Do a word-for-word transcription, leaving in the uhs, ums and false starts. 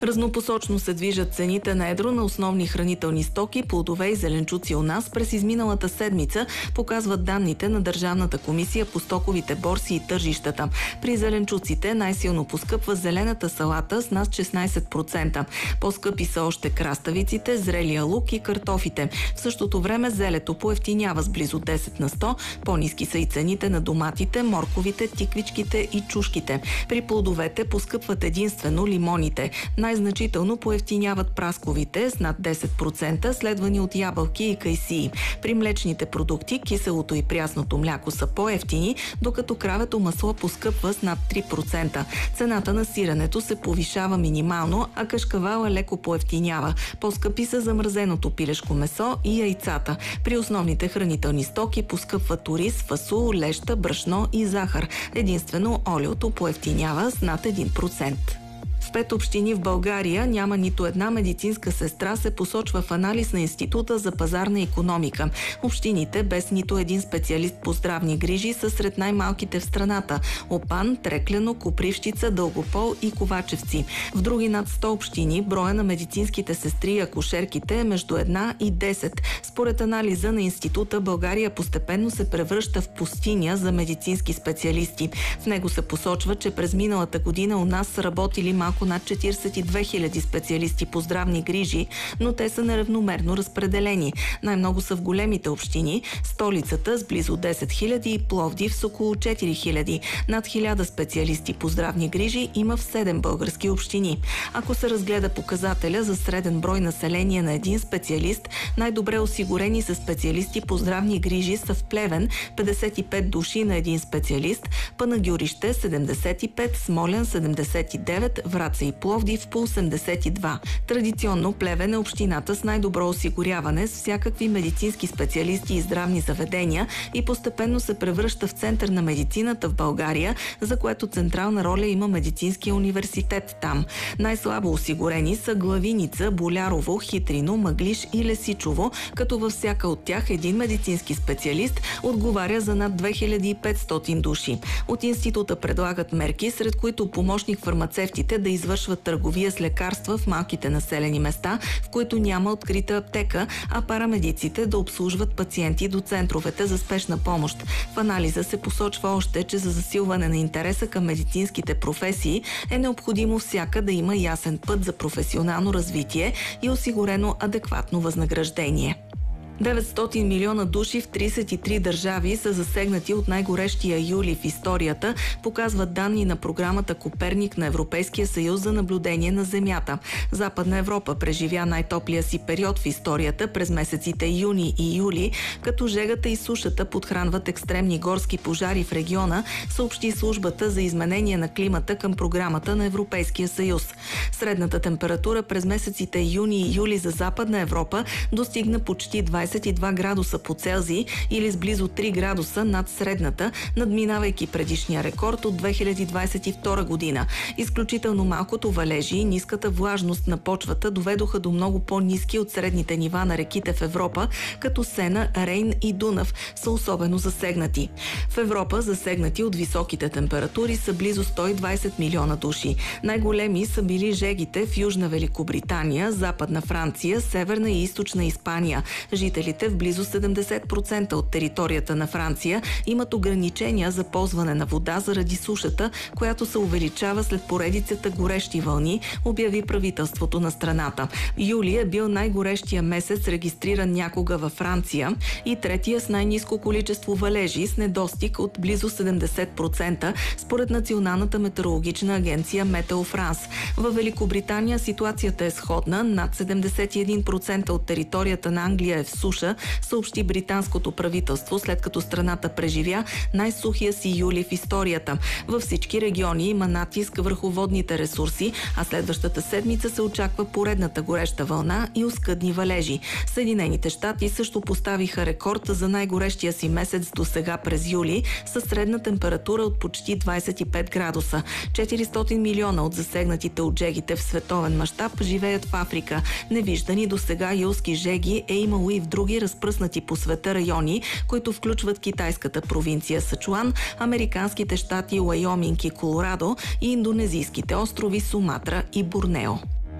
Разнопосочно се движат цените на едро на основни хранителни стоки, плодове и зеленчуци у нас през изминалата седмица, показват данните на Държавната комисия по стоковите борси и тържищата. При зеленчуците най-силно поскъпва зелената салата с над шестнайсет процента. По-скъпи са още краставиците, зрелия лук и картофите. В същото време зелето поевтинява с близо десет на сто. По-ниски са и цените на доматите, морковите, тиквичките и чушките. При плодовете поскъпват единствено лимоните. Най-значително поевтиняват прасковите с над десет процента, следвани от ябълки и кайсии. При млечните продукти киселото и прясното мляко са по-евтини, докато кравето масло поскъпва с над три процента. Цената на сиренето се повишава минимално, а кашкавала леко поевтинява. По-скъпи са замразеното пилешко месо и яйцата. При основните хранителни стоки поскъпват ориз, фасул, леща, брашно и захар. Единствено олиото поевтинява с над един процент. В пет общини в България няма нито една медицинска сестра, се посочва в анализ на Института за пазарна икономика. Общините без нито един специалист по здравни грижи са сред най-малките в страната – Опан, Трекляно, Копривщица, Дългопол и Ковачевци. В други над сто общини броя на медицинските сестри и акушерките е между една и десет. Според анализа на Института, България постепенно се превръща в пустиня за медицински специалисти. В него се посочва, че през миналата година у нас са работили малко над четирийсет и две хиляди специалисти по здравни грижи, но те са неравномерно разпределени. Най-много са в големите общини, столицата с близо десет хиляди и Пловдив с около четири хиляди. Над хиляда специалисти по здравни грижи има в седем български общини. Ако се разгледа показателя за среден брой население на един специалист, най-добре осигурени са специалисти по здравни грижи са в Плевен – петдесет и пет души на един специалист, Панагюрище – седемдесет и пет, Смолян – седемдесет и девет, Враца и Пловдив по осемдесет и два. Традиционно Плевен е общината с най-добро осигуряване с всякакви медицински специалисти и здравни заведения и постепенно се превръща в център на медицината в България, за което централна роля има Медицинския университет там. Най-слабо осигурени са Главиница, Болярово, Хитрино, Мъглиж и Лесичово, като във всяка от тях един медицински специалист отговаря за над две хиляди и петстотин души. От института предлагат мерки, сред които помощник фармацевтите да извършват търговия с лекарства в малките населени места, в които няма открита аптека, а парамедиците да обслужват пациенти до центровете за спешна помощ. В анализа се посочва още, че за засилване на интереса към медицинските професии е необходимо всяка да има ясен път за професионално развитие и осигурено адекватно възнаграждение. деветстотин милиона души в трийсет и три държави са засегнати от най-горещия юли в историята, показват данни на програмата Коперник на Европейския съюз за наблюдение на Земята. Западна Европа преживя най-топлия си период в историята през месеците юни и юли, като жегата и сушата подхранват екстремни горски пожари в региона, съобщи службата за изменение на климата към програмата на Европейския съюз. Средната температура през месеците юни и юли за Западна Европа достигна почти двайсет и два градуса по Целзий или с близо три градуса над средната, надминавайки предишния рекорд от две хиляди двайсет и втора година. Изключително малкото валежи и ниската влажност на почвата доведоха до много по-ниски от средните нива на реките в Европа, като Сена, Рейн и Дунав са особено засегнати. В Европа засегнати от високите температури са близо сто и двайсет милиона души. Най-големи са били жегите в Южна Великобритания, Западна Франция, Северна и Източна Испания. Жителите в близо седемдесет процента от територията на Франция имат ограничения за ползване на вода заради сушата, която се увеличава след поредицата горещи вълни, обяви правителството на страната. Юли е бил най-горещия месец, регистриран някога във Франция, и третия с най-ниско количество валежи с недостиг от близо седемдесет процента, според Националната метеорологична агенция Метео Франс. В Великобритания ситуацията е сходна. Над седемдесет и един процента от територията на Англия е в суша, съобщи британското правителство, след като страната преживя най-сухия си юли в историята. Във всички региони има натиск върху водните ресурси, а следващата седмица се очаква поредната гореща вълна и оскъдни валежи. Съединените щати също поставиха рекорд за най-горещия си месец до сега през юли, със средна температура от почти двайсет и пет градуса. четиристотин милиона от засегнатите от жегите в световен мащаб живеят в Африка. Невиждани до сега юлски жеги е имало и в други разпръснати по света райони, които включват китайската провинция Сачуан, американските щати Уайоминг и Колорадо и индонезийските острови Суматра и Борнео.